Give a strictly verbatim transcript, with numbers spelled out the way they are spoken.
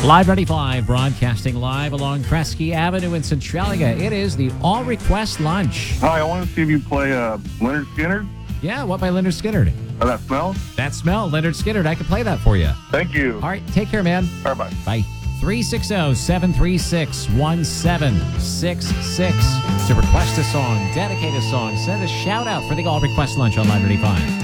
Live ninety-five, broadcasting live along Kresge Avenue in Centralia. It is the All Request Lunch. Hi, I want to see if you play uh, Leonard Skinner. Yeah, what by Leonard Skinner? Oh, that smell? That Smell, Leonard Skinner. I can play that for you. Thank you. All right, take care, man. All right, bye. Bye. three six zero, seven three six, one seven six six. To request a song, dedicate a song, send a shout out for the All Request Lunch on Live ninety-five.